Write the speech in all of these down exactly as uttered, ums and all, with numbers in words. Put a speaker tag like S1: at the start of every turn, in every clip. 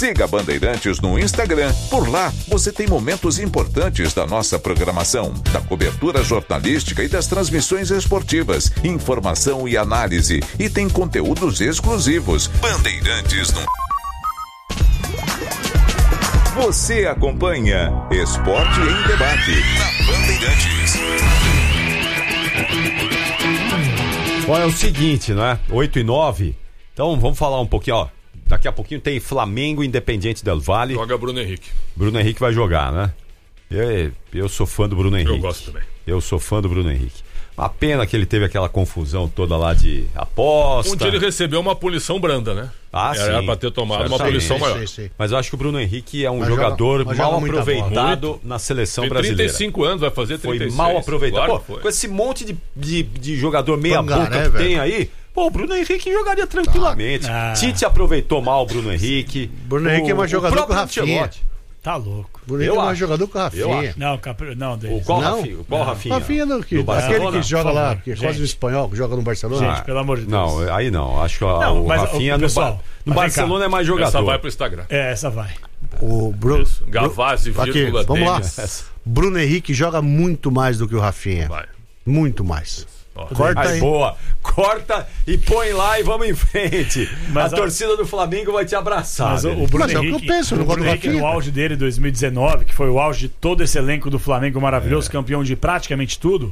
S1: Siga a Bandeirantes no Instagram. Por lá, você tem momentos importantes da nossa programação, da cobertura jornalística e das transmissões esportivas, informação e análise. E tem conteúdos exclusivos. Bandeirantes no... Você acompanha Esporte em Debate na Bandeirantes.
S2: Bom, é o seguinte, né? oito e nove. Então vamos falar um pouquinho, ó. Daqui a pouquinho tem Flamengo Independiente del Valle.
S3: Joga Bruno Henrique.
S2: Bruno Henrique vai jogar, né? Eu, eu sou fã do Bruno Henrique.
S3: Eu gosto também.
S2: Eu sou fã do Bruno Henrique. Uma pena que ele teve aquela confusão toda lá de aposta.
S3: Onde ele recebeu uma punição branda, né?
S2: Ah,
S3: Era
S2: sim.
S3: pra ter tomado uma
S2: Sim,
S3: punição
S2: sim,
S3: maior.
S2: sim, sim. Mas eu acho que o Bruno Henrique é um
S4: mas
S2: jogador
S4: joga, mas
S2: mal
S4: joga
S2: aproveitado
S3: Muito.
S2: na seleção
S3: Tem
S2: brasileira.
S3: trinta e cinco anos, vai fazer trinta e seis.
S2: Foi mal aproveitado.
S3: Claro
S2: Pô,
S3: foi.
S2: com esse monte de, de, de jogador meia
S4: Pangaré,
S2: boca que
S4: velho.
S2: tem aí, pô, o Bruno Henrique jogaria tranquilamente.
S5: Ah.
S2: Tite aproveitou mal o Bruno Henrique.
S4: Bruno Henrique é mais jogador
S2: próprio
S4: que o Rafinha.
S2: Ancelotti.
S5: Tá louco.
S4: Bruno Henrique
S2: Eu
S4: é mais
S2: acho.
S4: jogador que o
S2: Eu
S4: Rafinha.
S2: acho.
S5: Não, Capri... não,
S2: O
S5: Denis.
S2: qual
S4: Não.
S2: Rafinha? Qual Rafinha?
S4: Rafinha do que,
S2: Do
S4: aquele
S2: Barcelona?
S4: que joga
S5: Por
S4: lá,
S5: favor,
S4: que é
S5: gente.
S4: quase o espanhol, que joga no Barcelona.
S5: Gente, pelo amor de Deus.
S2: Não, aí não. Acho que a-
S5: Não,
S2: o
S5: mas,
S2: Rafinha
S5: o
S2: no,
S5: pessoal,
S2: Ba- no
S5: mas vem
S2: Barcelona
S5: cá.
S2: é mais jogador.
S3: Essa vai pro Instagram.
S5: É, essa vai.
S4: O Bruno.
S3: Isso. Gavazzi,
S4: Aqui,
S3: vírgula,
S4: vamos lá.
S3: Denis.
S4: Bruno Henrique joga muito mais do que o Rafinha.
S3: Vai.
S4: Muito mais.
S3: Ó.
S4: Corta
S2: Aí,
S4: aí.
S2: boa. Corta e põe lá e vamos em frente.
S5: Mas
S2: a
S5: a-
S2: torcida do Flamengo vai te abraçar.
S5: Mas o,
S2: velho.
S5: o Bruno
S4: Mas é o que eu
S5: Henrique,
S4: penso, eu não
S5: o
S4: gosto
S5: Bruno
S4: do
S5: Henrique
S4: Rafinha,
S5: no
S4: cara.
S5: auge dele em dois mil e dezenove, que foi o auge de todo esse elenco do Flamengo maravilhoso,
S2: É.
S5: campeão de praticamente tudo,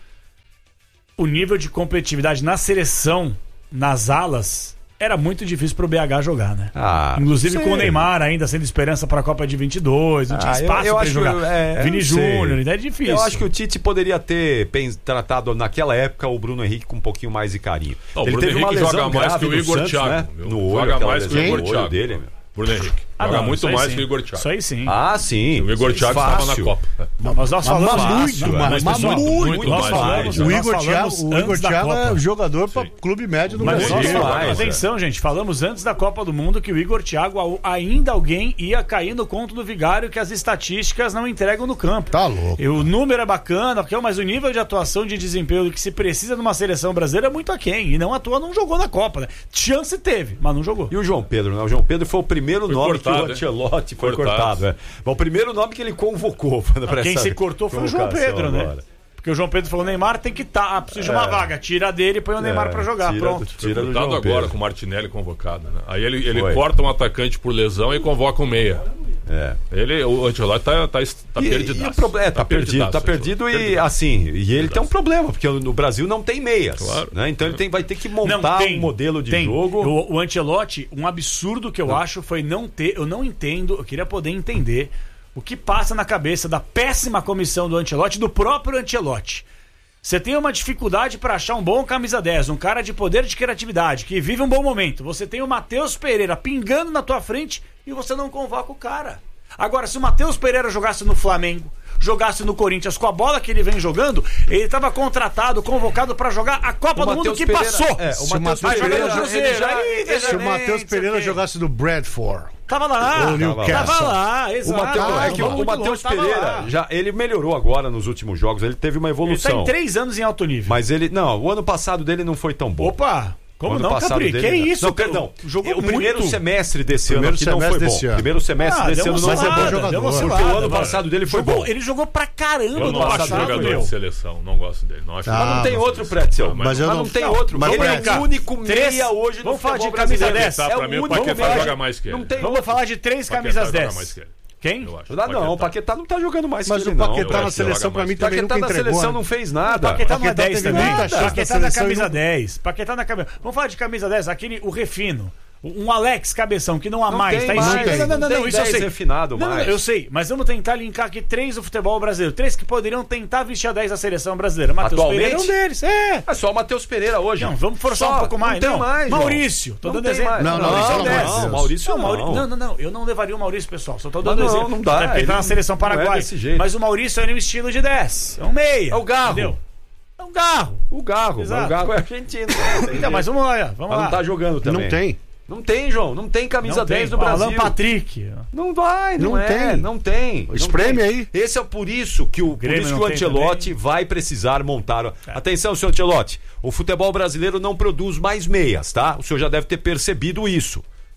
S5: o nível de competitividade na seleção, nas alas, era muito difícil pro B H jogar, né?
S2: Ah,
S5: Inclusive
S2: sei.
S5: com o Neymar ainda sendo esperança pra Copa de vinte e dois, não tinha
S2: Ah, eu-
S5: espaço
S2: eu
S5: pra
S2: acho
S5: ele jogar.
S2: que- é,
S5: Vini
S2: eu não sei.
S5: Júnior, então é difícil.
S2: Eu acho que o Tite poderia ter pens- tratado naquela época o Bruno Henrique com um pouquinho mais de carinho.
S3: Não, o Bruno Henrique joga mais que o
S2: no
S3: Igor
S2: Santos,
S3: Thiago,
S2: né?
S3: meu.
S2: No olho,
S3: Joga
S2: aquela
S3: mais que o
S2: lesão
S3: Igor
S2: no olho
S3: Thiago.
S2: dele, meu.
S3: Bruno Henrique.
S5: Ah,
S3: Joga
S5: não,
S3: muito
S5: isso aí
S3: mais
S5: sim.
S3: que o Igor Thiago.
S5: Isso aí sim.
S2: Ah, sim.
S3: O Igor Thiago estava na
S2: Fácil.
S3: Copa.
S5: Mas nós falamos
S4: Mas
S5: antes,
S4: muito,
S5: mas,
S4: mas
S5: pessoal,
S3: muito
S5: nós
S3: mais.
S5: falamos,
S4: O
S5: nós
S4: Igor
S5: falamos
S4: Thiago, o Igor
S5: antes da
S4: Thiago é
S5: Copa.
S4: jogador para clube médio do
S5: Mas
S4: Brasil.
S5: nós
S2: Sim,
S5: falamos,
S2: mais,
S5: atenção, gente, falamos antes da Copa do Mundo que o Igor Thiago, a- ainda alguém ia cair no conto do vigário que as estatísticas não entregam no campo.
S4: Tá louco.
S5: E o número é bacana, porque- mas o nível de atuação, de desempenho que se precisa numa seleção brasileira é muito aquém. E não atua, não jogou na Copa, né? Chance teve, mas não jogou.
S2: E o João Pedro, né? O João Pedro foi o primeiro
S3: Foi
S2: nome
S3: cortado,
S2: que o
S3: né?
S2: Ancelotti foi
S3: Cortado.
S2: cortado. é. Foi o primeiro nome que ele convocou. pra
S5: Quem
S2: essa
S5: se cortou foi o João
S2: convocação
S5: Pedro, né?
S2: agora.
S5: Porque o João Pedro falou: Neymar tem que estar, ah, precisa de uma
S2: É.
S5: vaga, tira dele e põe o Neymar
S2: É,
S5: pra jogar.
S2: tira
S5: Pronto.
S2: do- tira do
S3: Cuidado
S2: João
S3: agora
S2: Pedro.
S3: com o Martinelli convocado, né? Aí ele, ele
S2: Foi.
S3: corta um atacante por lesão e convoca um meia.
S2: É.
S3: Ele, o Ancelotti tá, tá, tá
S2: E-
S3: perdidaço.
S2: e o proble- é, tá, perdido, tá perdido e assim, e ele tem um problema, porque no Brasil não tem meias,
S3: Claro.
S2: né? Então ele tem, vai ter que
S5: Não,
S2: montar
S5: tem,
S2: um modelo de
S5: tem.
S2: jogo.
S5: O, o Ancelotti, um absurdo que eu acho foi não ter, eu não entendo, eu queria poder entender o que passa na cabeça da péssima comissão do Ancelotti, do próprio Ancelotti. Você tem uma dificuldade para achar um bom camisa dez, um cara de poder de criatividade, que vive um bom momento. Você tem o Matheus Pereira pingando na tua frente e você não convoca o cara. Agora, se o Matheus Pereira jogasse no Flamengo, jogasse no Corinthians com a bola que ele vem jogando, ele estava contratado, convocado para jogar a Copa
S2: O
S5: do Mundo
S2: Matheus
S5: que
S2: Pereira-
S5: passou.
S2: é, o
S4: Se o
S2: Matheus
S4: Matheus
S2: Pereira,
S5: Pereira-
S2: já- ele já-
S5: Aí,
S2: ele já-
S4: Se o
S5: nem
S4: Matheus
S5: sei
S4: Pereira
S5: o quê.
S4: jogasse no Bradford,
S5: Tava lá,
S4: O Newcastle.
S5: tava lá,
S2: O
S5: exato.
S2: Matheus,
S5: Ah,
S2: é que
S5: vamos
S2: o
S5: muito
S2: Matheus
S5: longe, tava
S2: Pereira
S5: lá.
S2: já ele melhorou agora nos últimos jogos, ele teve uma
S5: Ele tá
S2: evolução.
S5: em três anos em alto nível.
S2: Mas ele não, o ano passado dele não foi tão bom.
S5: Opa! Como
S2: O ano
S5: não,
S2: passado
S5: Capri?
S2: dele,
S5: Que
S2: não.
S5: isso?
S2: Não, perdão.
S5: Jogou
S2: o primeiro
S5: muito.
S2: semestre desse ano
S4: Primeiro
S2: aqui não foi
S4: semestre
S2: bom.
S4: desse ano.
S2: Primeiro semestre
S5: Ah,
S2: desse
S5: deu
S2: ano
S5: uma
S2: não foi
S4: é bom
S5: oscilada,
S4: jogador.
S5: deu uma
S2: Porque
S5: oscilada,
S2: o ano
S5: vai.
S2: passado dele foi
S5: Jogou-
S2: bom.
S5: Ele jogou pra caramba
S3: Eu
S5: no
S3: não acho
S5: passado,
S3: jogador
S5: meu.
S3: de seleção, não gosto dele. Não acho
S5: Ah,
S2: Mas não tem
S3: jogador de
S2: outro,
S3: seleção.
S2: Pretzel.
S3: Ah,
S2: Mas,
S4: mas eu
S2: não,
S4: não-
S2: tem
S4: não,
S2: outro.
S4: mas
S2: Ele
S4: vem
S2: é
S4: cá.
S2: o único
S5: Três-
S2: meia hoje no
S5: vamos falar
S2: futebol
S5: de camisa
S2: brasileiro.
S5: dez.
S3: Tá,
S2: É
S3: pra
S2: o
S3: mim, o
S2: único
S3: Paquetá
S2: meia.
S3: joga mais que ele.
S2: Não tem
S5: Vamos
S2: outro.
S5: falar de três
S3: Paquetá
S5: camisas
S3: joga
S5: dez.
S3: mais que ele.
S5: Quem?
S3: Eu acho.
S2: Ah, não, o Paquetá não tá jogando mais
S4: mas
S2: que
S4: o
S2: ele, não.
S4: Paquetá
S3: Eu
S4: na
S3: acho que
S4: seleção
S3: joga
S4: pra
S3: mais
S4: mim
S3: que
S4: também
S2: Paquetá
S4: nunca
S2: na
S4: entregou.
S2: seleção
S4: né?
S2: não fez nada.
S5: Paquetá não é
S4: Paquetá
S5: dez
S4: teve
S5: também.
S4: muita chance na
S5: Paquetá na
S4: seleção e
S5: camisa
S4: não-
S5: dez. Paquetá na camisa. Vamos falar de camisa dez, aquele, o refino. Um Alex Cabeção, que não há
S2: Não
S5: mais,
S2: tem
S5: tá em
S2: mais,
S5: cima.
S2: não
S5: Não, não,
S2: tem
S5: não, isso eu
S2: dez
S5: sei.
S2: refinado
S5: Não, não,
S2: mais.
S5: eu sei, mas vamos tentar linkar aqui três do futebol brasileiro. Três que poderiam tentar vestir a dez da seleção brasileira. Matheus
S2: Atualmente?
S5: Pereira é um deles. É.
S2: É só o Matheus Pereira hoje.
S5: Não, vamos forçar
S2: Só,
S5: um pouco mais.
S2: Não tem mais, João.
S5: Maurício, tô
S2: Não
S5: dando
S2: tem
S5: exemplo.
S2: mais.
S4: Não, não,
S5: Maurício é
S4: não,
S5: um
S4: não,
S5: dez.
S4: não,
S2: Maurício
S5: Não,
S2: não.
S5: Mauri- não, não, não. Eu não levaria o Maurício, pessoal. Só tô
S2: Ah,
S5: dando
S2: não,
S5: exemplo.
S2: não dá,
S5: Até porque
S2: ele
S5: tá na seleção
S2: não é
S5: paraguaia.
S2: desse jeito.
S5: Mas o Maurício é um estilo de dez. É um meia.
S2: É o Garro.
S5: Entendeu? É um Garro.
S2: O Garro.
S5: Exato.
S2: O Garro é argentino.
S5: Então, mas vamos lá, vamos
S2: Mas
S5: lá.
S2: não tá jogando também.
S4: Não tem.
S2: Não tem, João. Não tem camisa
S5: Não tem.
S2: dez no Brasil.
S5: Alan Patrick.
S2: Não vai, não,
S4: Não
S2: é,
S4: tem.
S2: não tem. não
S4: Espreme
S2: tem.
S4: aí.
S2: Esse é por isso que o, por
S5: Grêmio
S2: isso que
S5: não
S2: o
S5: tem
S2: Ancelotti vai precisar montar. Atenção, senhor Ancelotti. O futebol brasileiro não produz mais meias, tá? O senhor já deve ter percebido isso.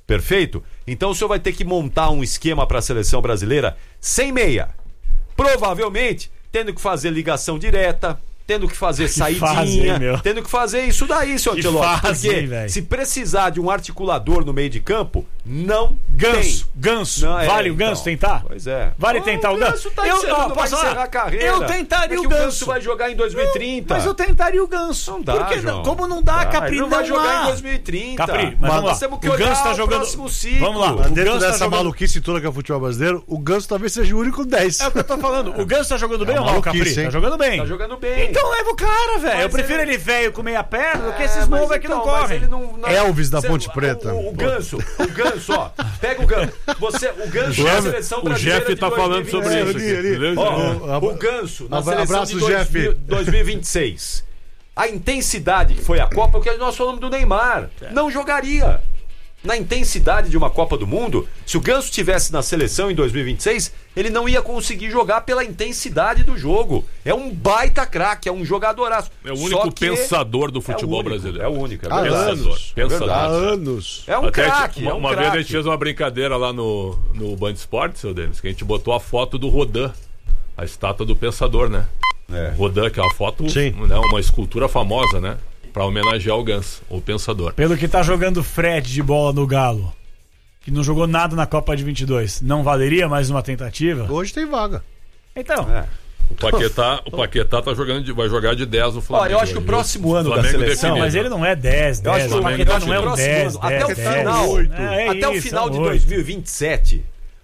S2: Perfeito? Então o senhor vai ter que montar um esquema para a seleção brasileira sem meia. Provavelmente tendo que fazer ligação direta, tendo que fazer que saidinha, fase, hein, tendo que fazer isso daí, seu Ancelotti. Porque hein, se precisar de um articulador no meio de campo, não
S5: Ganso,
S2: tem.
S5: Ganso. Não, vale é, o Ganso então, tentar?
S2: Pois é.
S5: Vale oh, tentar o Ganso?
S2: Tá eu, ó, posso encerrar a carreira.
S5: Eu tentaria é
S2: o
S5: Ganso.
S2: O Ganso vai jogar em dois mil e trinta.
S5: Não, mas eu tentaria o Ganso.
S2: Não dá,
S5: Porque
S2: João.
S5: Como não dá, dá. Capri,
S2: não,
S5: não
S2: vai jogar
S5: há.
S2: em dois mil e trinta.
S5: Capri, mas vamos lá.
S2: Nós temos que
S5: o
S2: olhar
S5: Ganso tá jogando...
S2: próximo ciclo.
S5: Vamos lá.
S4: Mas
S5: o
S4: dentro
S5: Ganso
S4: dessa
S5: tá jogando...
S4: maluquice toda que é o futebol brasileiro, o Ganso talvez seja o único dez.
S5: É o que eu tô falando. O Ganso tá jogando bem
S4: é
S5: ou mal, Capri? Tá jogando bem.
S2: Tá jogando bem.
S5: Então leva o cara, velho. Eu prefiro ele velho com meia perna do que esses novos aqui não correm.
S4: Elvis da Ponte Preta.
S2: O Ganso, o Ganso, ó. Pega o Ganso. Você, o Ganso na seleção brasileira.
S3: O Jeff tá falando sobre
S4: é,
S3: isso.
S4: Ali, ali.
S2: Ó, o Ganso na seleção
S4: abraço,
S2: de dois mil, dois mil e vinte e seis. A intensidade que foi a Copa, porque nós falamos do Neymar. Não jogaria. Na intensidade de uma Copa do Mundo, se o Ganso estivesse na seleção em dois mil e vinte e seis, ele não ia conseguir jogar pela intensidade do jogo. É um baita craque, é um jogadoraço.
S3: É o único pensador do futebol
S2: é único,
S3: brasileiro.
S2: É o único. É
S4: Há
S3: pensador.
S4: anos.
S3: pensador.
S4: Há anos.
S2: É um craque.
S3: Uma,
S2: é um
S3: uma vez a gente fez uma brincadeira lá no, no Band Esportes, seu Denis, que a gente botou a foto do Rodin, a estátua do pensador, né? É. Rodin, que é uma foto,
S4: Sim.
S3: Né, uma escultura famosa, né? Pra homenagear o Ganso, o pensador.
S5: Pelo que tá jogando Fred de bola no Galo, que não jogou nada na Copa de vinte e dois, não valeria mais uma tentativa?
S4: Hoje tem vaga.
S5: Então.
S2: É.
S3: O Paquetá, o Paquetá tá jogando de, vai jogar de dez no Flamengo.
S2: Ó, eu acho que o próximo ano da seleção...
S5: Não, mas ele não é dez, dez.
S2: Eu acho que
S5: o Paquetá não é um dez,
S2: ano, até o
S5: dez,
S2: final,
S5: é, é
S2: até
S5: isso,
S2: o final
S5: é
S2: de
S5: oito.
S2: dois mil e vinte e sete,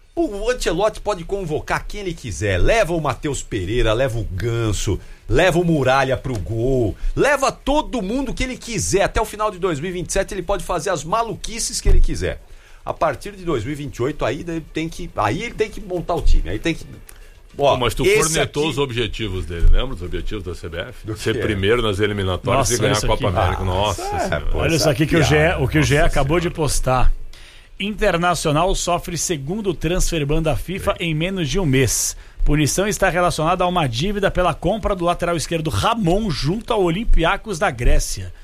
S2: o Ancelotti pode convocar quem ele quiser. Leva o Matheus Pereira, leva o Ganso, leva o Muralha pro gol, leva todo mundo que ele quiser. Até o final de dois mil e vinte e sete ele pode fazer as maluquices que ele quiser. A partir de dois mil e vinte e oito aí ele tem que, aí ele tem que montar o time. Aí tem que Ó,
S3: Pô, mas tu cornetou
S2: aqui...
S3: os objetivos dele, lembra os objetivos da C B F?
S2: Do
S3: Ser
S2: quê?
S3: primeiro nas eliminatórias
S5: Nossa,
S3: e ganhar a Copa
S5: aqui.
S3: América.
S2: Ah,
S3: Nossa
S2: é,
S3: senhora.
S2: pô,
S5: Olha isso aqui que o G E, o que o G E acabou
S3: senhora.
S5: de postar. Internacional sofre segundo transfer ban da FIFA em menos de um mês. Punição está relacionada a uma dívida pela compra do lateral esquerdo Ramon junto ao Olympiacos da Grécia.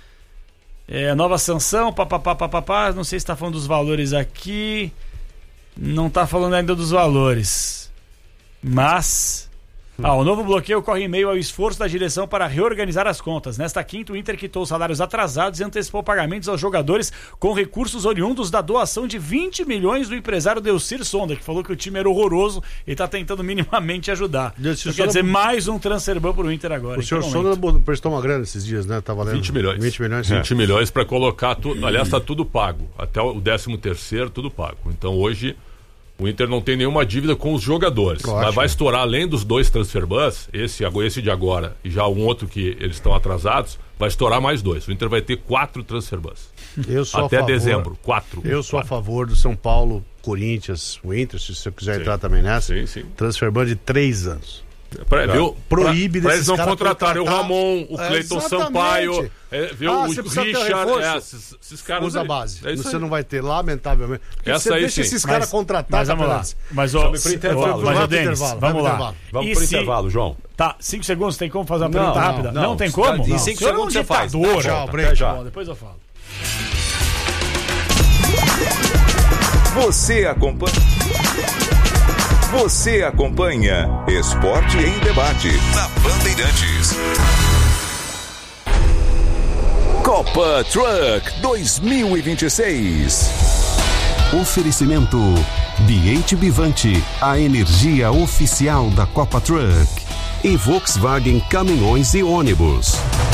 S5: É, nova sanção, papapá, papapá, não sei se está falando dos valores aqui. Não está falando ainda dos valores. Mas... Ah, o novo bloqueio ocorre em meio ao esforço da direção para reorganizar as contas. Nesta quinta, o Inter quitou salários atrasados e antecipou pagamentos aos jogadores com recursos oriundos da doação de vinte milhões do empresário Delcir Sonda, que falou que o time era horroroso e está tentando minimamente ajudar. Então, quer dizer, mais um transfer ban para o Inter agora.
S4: O senhor Sonda prestou uma grana esses dias, né? Tá valendo
S3: vinte milhões.
S4: vinte milhões.
S3: vinte milhões para colocar tudo. Aliás, está tudo pago. Até o décimo terceiro, tudo pago. Então hoje o Inter não tem nenhuma dívida com os jogadores.
S4: Ótimo.
S3: Mas vai estourar, além dos dois transfer bans, esse, esse de agora e já um outro que eles estão atrasados, vai estourar mais dois. O Inter vai ter quatro transfer bans.
S4: Eu sou
S3: Até
S4: a favor,
S3: dezembro. Quatro.
S4: Eu sou
S3: quatro.
S4: a favor do São Paulo, Corinthians, o Inter, se você quiser
S3: Sim.
S4: entrar também nessa.
S3: Sim, sim.
S4: Transfer ban de três anos.
S3: Pra, viu?
S4: Proíbe
S3: pra, pra
S4: desses
S3: eles não
S4: caras
S3: contratarem
S4: contratar-
S3: o Ramon, o
S4: É,
S3: Cleiton
S4: exatamente.
S3: Sampaio, é, viu?
S4: Ah,
S3: o
S4: você precisa ter um
S3: Richard,
S4: reforço?
S3: é, esses, esses caras
S4: Usa a
S3: aí.
S4: base.
S3: É isso
S4: Você
S3: aí.
S4: não vai ter, lamentavelmente. Porque
S3: Essa
S4: você
S3: aí
S4: deixa
S3: sim.
S4: esses
S5: Mas-
S4: caras contratar,
S5: Mas vamos lá.
S4: Capelães.
S5: Mas, ó,
S2: Vamos pro intervalo.
S5: ó,
S2: Vamos
S5: mas,
S4: pro
S5: ó, Denis,
S4: intervalo,
S5: vamos
S4: vamos
S5: lá.
S4: pro intervalo.
S2: Vamos
S5: E
S2: pro
S5: se-
S2: intervalo, João.
S5: Tá, cinco segundos, tem como fazer uma
S2: Não,
S5: pergunta
S2: não,
S5: rápida?
S2: não.
S5: Não, tem como?
S2: Em
S5: Não.
S2: cinco
S5: O senhor é um
S2: segundos você faz.
S5: ditador.
S2: Tchau,
S5: Tá
S2: break.
S5: bom, depois eu falo.
S1: Você acompanha. Você acompanha Esporte em Debate na Bandeirantes. Copa Truck dois mil e vinte e seis.
S6: Oferecimento B H Bivante, a energia oficial da Copa Truck. E Volkswagen Caminhões e Ônibus.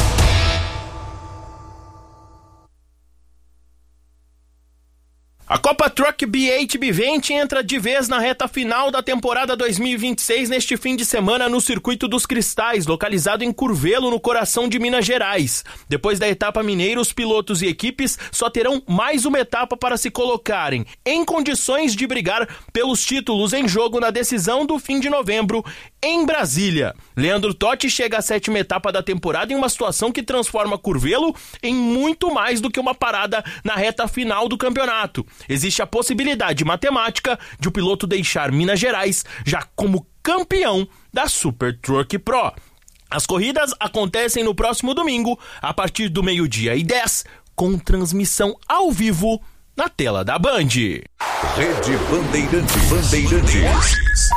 S7: A Copa Truck B H Bivante entra de vez na reta final da temporada dois mil e vinte e seis neste fim de semana no Circuito dos Cristais, localizado em Curvelo, no coração de Minas Gerais. Depois da etapa mineira, os pilotos e equipes só terão mais uma etapa para se colocarem em condições de brigar pelos títulos em jogo na decisão do fim de novembro em Brasília. Leandro Totti chega à sétima etapa da temporada em uma situação que transforma Curvelo em muito mais do que uma parada na reta final do campeonato. Existe a possibilidade matemática de o piloto deixar Minas Gerais já como campeão da Super Truck Pro. As corridas acontecem no próximo domingo, a partir do meio-dia e dez, com transmissão ao vivo na tela da Band.
S1: Rede Bandeirantes. Bandeirantes.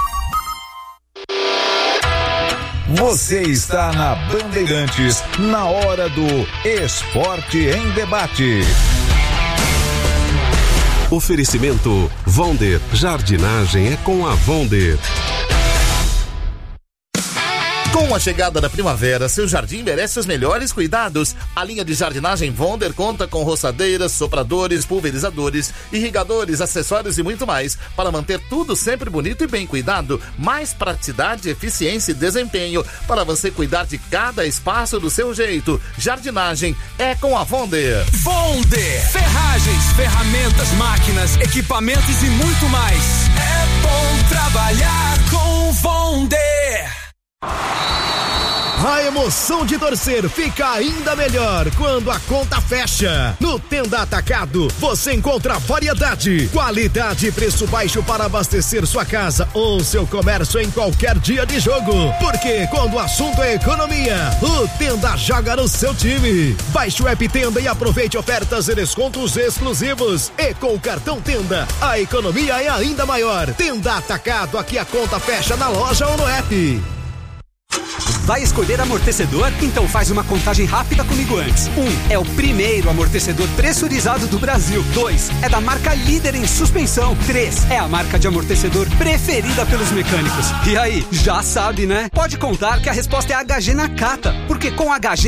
S1: Você está na Bandeirantes, na hora do Esporte em Debate.
S6: Oferecimento Vonder. Jardinagem é com a Vonder.
S8: Com a chegada da primavera, seu jardim merece os melhores cuidados. A linha de jardinagem Vonder conta com roçadeiras, sopradores, pulverizadores, irrigadores, acessórios e muito mais para manter tudo sempre bonito e bem cuidado. Mais praticidade, eficiência e desempenho para você cuidar de cada espaço do seu jeito. Jardinagem é com a Vonder.
S9: Vonder. Ferragens, ferramentas, máquinas, equipamentos e muito mais. É bom trabalhar com Vonder.
S10: A emoção de torcer fica ainda melhor quando a conta fecha. No Tenda Atacado, você encontra variedade, qualidade e preço baixo para abastecer sua casa ou seu comércio em qualquer dia de jogo. Porque quando o assunto é economia, o Tenda joga no seu time. Baixe o app Tenda e aproveite ofertas e descontos exclusivos. E com o cartão Tenda, a economia é ainda maior. Tenda Atacado, aqui a conta fecha na loja ou no app.
S11: Vai escolher amortecedor? Então faz uma contagem rápida comigo antes. Um, é o primeiro amortecedor pressurizado do Brasil. Dois, é da marca líder em suspensão. Três, é a marca de amortecedor preferida pelos mecânicos. E aí, já sabe, né? Pode contar que a resposta é H G Nakata, porque com H G